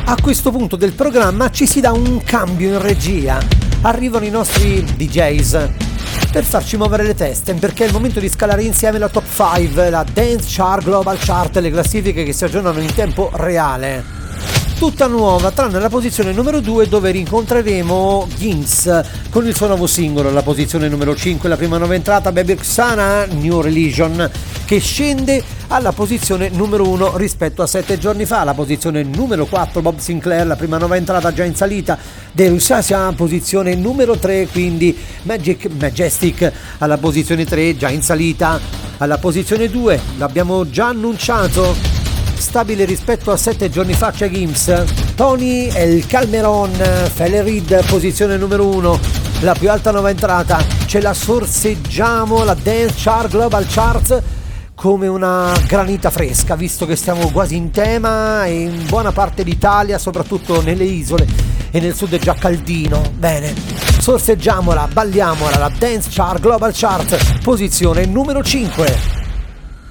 A questo punto del programma ci si dà un cambio in regia. Arrivano i nostri DJs per farci muovere le teste, perché è il momento di scalare insieme la top 5, la Dance Chart Global Chart, le classifiche che si aggiornano in tempo reale. Tutta nuova, tranne la posizione numero 2 dove rincontreremo Gims con il suo nuovo singolo. Alla posizione numero 5 la prima nuova entrata, Baby Xana, New Religion, che scende alla posizione numero 1 rispetto a 7 giorni fa. La posizione numero 4 Bob Sinclair, la prima nuova entrata già in salita, De Sasha, posizione numero 3, quindi Majestic alla posizione 3 già in salita. Alla posizione 2 l'abbiamo già annunciato, stabile rispetto a 7 giorni fa, c'è Gims, Tony e il Calmeron, Felle Reed, posizione numero 1, la più alta nuova entrata. Ce la sorseggiamo la Dance Chart Global Charts come una granita fresca, visto che stiamo quasi in tema e in buona parte d'Italia, soprattutto nelle isole e nel sud è già caldino. Bene, sorseggiamola, balliamola, la Dance Chart Global Chart, posizione numero 5.